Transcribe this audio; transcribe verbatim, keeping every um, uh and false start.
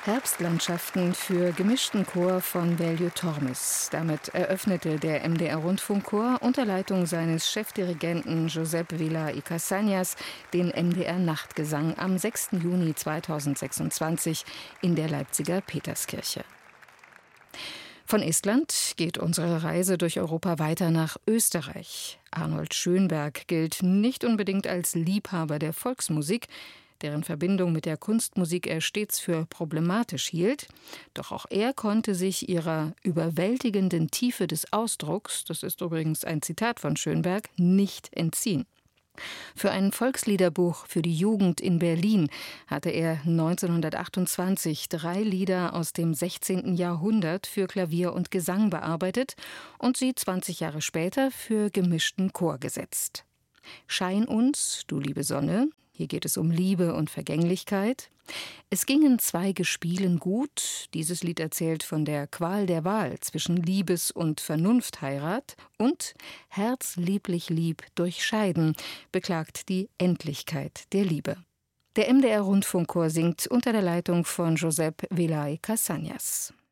Herbstlandschaften für gemischten Chor von Veljo Tormes. Damit eröffnete der M D R-Rundfunkchor unter Leitung seines Chefdirigenten Josep Vila y Casañas den M D R-Nachtgesang am sechsten Juni zweitausendsechsundzwanzig in der Leipziger Peterskirche. Von Estland geht unsere Reise durch Europa weiter nach Österreich. Arnold Schönberg gilt nicht unbedingt als Liebhaber der Volksmusik, deren Verbindung mit der Kunstmusik er stets für problematisch hielt. Doch auch er konnte sich ihrer überwältigenden Tiefe des Ausdrucks, das ist übrigens ein Zitat von Schönberg, nicht entziehen. Für ein Volksliederbuch für die Jugend in Berlin hatte er neunzehnhundertachtundzwanzig drei Lieder aus dem sechzehnten Jahrhundert für Klavier und Gesang bearbeitet und sie zwanzig Jahre später für gemischten Chor gesetzt. Schein uns, du liebe Sonne, hier geht es um Liebe und Vergänglichkeit. Es gingen zwei Gespielen gut. Dieses Lied erzählt von der Qual der Wahl zwischen Liebes- und Vernunftheirat. Und Herz lieblich lieb durchscheiden beklagt die Endlichkeit der Liebe. Der M D R-Rundfunkchor singt unter der Leitung von Josep Vila y Casañas.